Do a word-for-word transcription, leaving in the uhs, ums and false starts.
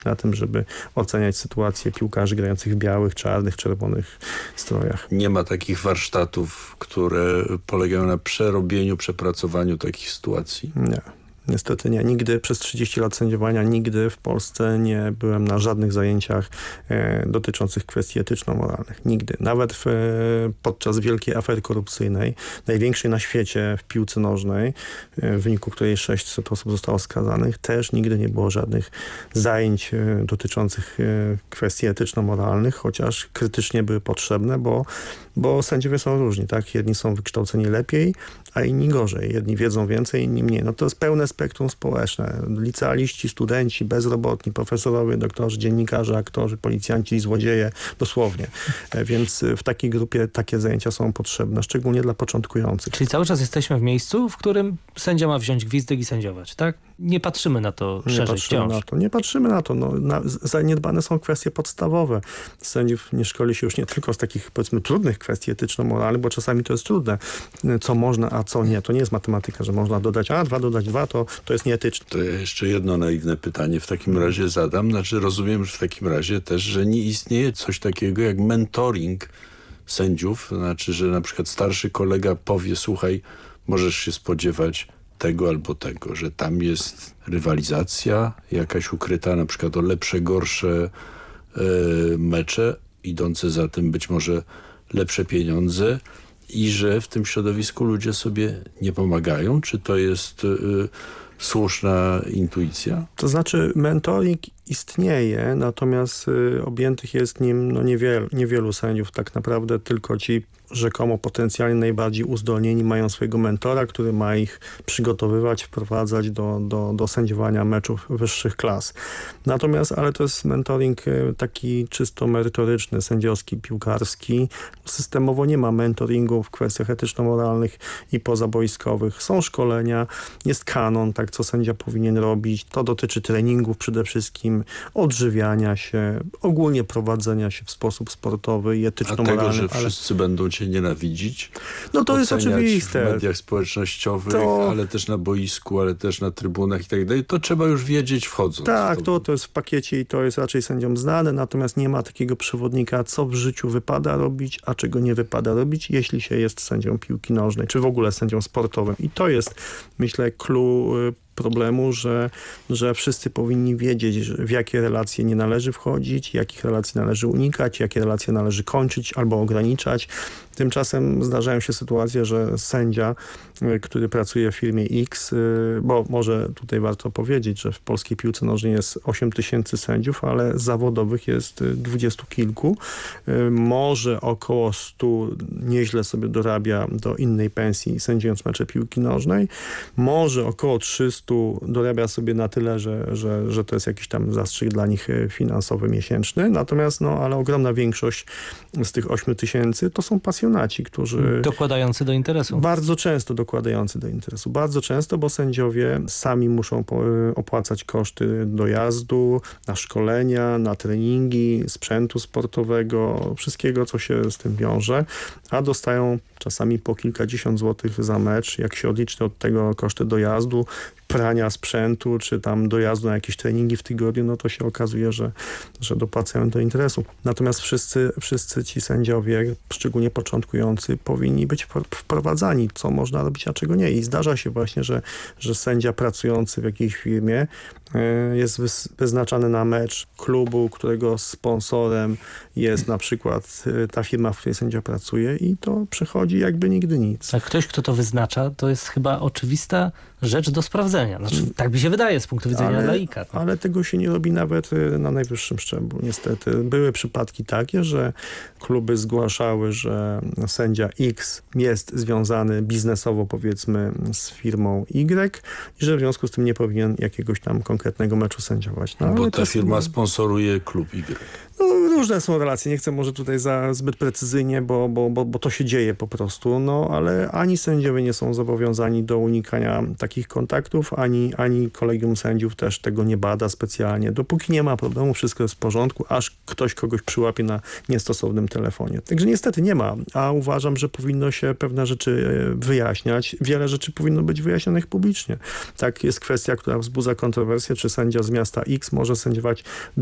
na tym, żeby oceniać sytuację piłkarzy grających w białych, czarnych, czerwonych strojach. Nie ma takich warsztatów, które polegają na przerobieniu, przepracowaniu takich sytuacji? Nie. Niestety nie. Nigdy przez trzydzieści lat sędziowania, nigdy w Polsce nie byłem na żadnych zajęciach e, dotyczących kwestii etyczno-moralnych. Nigdy. Nawet w, e, podczas wielkiej afery korupcyjnej, największej na świecie w piłce nożnej, e, w wyniku której sześćset osób zostało skazanych, też nigdy nie było żadnych zajęć e, dotyczących e, kwestii etyczno-moralnych, chociaż krytycznie były potrzebne, bo, bo sędziowie są różni. Tak? Jedni są wykształceni lepiej, a inni gorzej. Jedni wiedzą więcej, inni mniej. No to jest pełne spektrum społeczne. Licealiści, studenci, bezrobotni, profesorowie, doktorzy, dziennikarze, aktorzy, policjanci, złodzieje, dosłownie. Więc w takiej grupie takie zajęcia są potrzebne, szczególnie dla początkujących. Czyli cały czas jesteśmy w miejscu, w którym sędzia ma wziąć gwizdek i sędziować, tak? Nie patrzymy na to szerzej. Nie patrzymy wciąż. na to. Nie patrzymy na to. No, na, zaniedbane są kwestie podstawowe. Sędziów nie szkoli się już nie tylko z takich, powiedzmy, trudnych kwestii etyczno-moralnych, bo czasami to jest trudne. Co można, a co nie. To nie jest matematyka, że można dodać a, dwa dodać dwa, to, to jest nieetyczne. To ja jeszcze jedno naiwne pytanie w takim razie zadam. Znaczy rozumiem, że w takim razie też, że nie istnieje coś takiego jak mentoring sędziów. Znaczy, że na przykład starszy kolega powie, słuchaj, możesz się spodziewać tego albo tego, że tam jest rywalizacja jakaś ukryta, na przykład o lepsze, gorsze e, mecze, idące za tym być może lepsze pieniądze i że w tym środowisku ludzie sobie nie pomagają? Czy to jest y, słuszna intuicja? To znaczy mentoring istnieje, natomiast y, objętych jest nim no, niewielu, niewielu sędziów. Tak naprawdę tylko ci rzekomo potencjalnie najbardziej uzdolnieni mają swojego mentora, który ma ich przygotowywać, wprowadzać do, do, do sędziowania meczów wyższych klas. Natomiast, ale to jest mentoring taki czysto merytoryczny, sędziowski, piłkarski. Systemowo nie ma mentoringu w kwestiach etyczno-moralnych i pozaboiskowych. Są szkolenia, jest kanon, tak co sędzia powinien robić. To dotyczy treningów przede wszystkim, odżywiania się, ogólnie prowadzenia się w sposób sportowy i etyczno-moralny. A tego, że ale... wszyscy będą cię nienawidzić? No to jest oczywiste. W mediach społecznościowych, to... ale też na boisku, ale też na trybunach i tak dalej. To trzeba już wiedzieć wchodząc. Tak, to, to jest w pakiecie i to jest raczej sędziom znane, natomiast nie ma takiego przewodnika, co w życiu wypada robić, a czego nie wypada robić, jeśli się jest sędzią piłki nożnej, czy w ogóle sędzią sportowym. I to jest, myślę, clue problemu, że, że wszyscy powinni wiedzieć, w jakie relacje nie należy wchodzić, jakich relacji należy unikać, jakie relacje należy kończyć albo ograniczać. Tymczasem zdarzają się sytuacje, że sędzia, który pracuje w firmie X, bo może tutaj warto powiedzieć, że w polskiej piłce nożnej jest osiem tysięcy sędziów, ale zawodowych jest dwudziestu kilku. Może około stu nieźle sobie dorabia do innej pensji, sędziując mecze piłki nożnej. Może około trzystu dorabia sobie na tyle, że, że, że to jest jakiś tam zastrzyk dla nich finansowy miesięczny. Natomiast, no, ale ogromna większość z tych ośmiu tysięcy to są pasjonaci, którzy... Dokładający do interesu. Bardzo często dokładający do interesu. Bardzo często, bo sędziowie sami muszą opłacać koszty dojazdu, na szkolenia, na treningi, sprzętu sportowego, wszystkiego, co się z tym wiąże, a dostają czasami po kilkadziesiąt złotych za mecz. Jak się odliczy od tego koszty dojazdu, prania sprzętu, czy tam dojazdu na jakieś treningi w tygodniu, no to się okazuje, że, że dopłacają do interesu. Natomiast wszyscy, wszyscy ci sędziowie, szczególnie początkujący, powinni być wprowadzani, co można robić, a czego nie. I zdarza się właśnie, że, że sędzia pracujący w jakiejś firmie jest wyznaczany na mecz klubu, którego sponsorem jest na przykład ta firma, w której sędzia pracuje i to przechodzi jakby nigdy nic. A ktoś, kto to wyznacza, to jest chyba oczywista rzecz do sprawdzenia. Znaczy, tak mi się wydaje z punktu widzenia ale, laika. Ale tego się nie robi nawet na najwyższym szczeblu, niestety. Były przypadki takie, że kluby zgłaszały, że sędzia X jest związany biznesowo, powiedzmy, z firmą Y i że w związku z tym nie powinien jakiegoś tam konkretnego meczu sędziować. No, bo ale ta firma jest... sponsoruje klub Y. No, różne są relacje, nie chcę może tutaj za zbyt precyzyjnie, bo, bo, bo, bo to się dzieje po prostu, no ale ani sędziowie nie są zobowiązani do unikania takich kontaktów, ani, ani kolegium sędziów też tego nie bada specjalnie. Dopóki nie ma problemu, wszystko jest w porządku, aż ktoś kogoś przyłapie na niestosownym telefonie. Także niestety nie ma, a uważam, że powinno się pewne rzeczy wyjaśniać. Wiele rzeczy powinno być wyjaśnionych publicznie. Tak, jest kwestia, która wzbudza kontrowersję, czy sędzia z miasta X może sędziować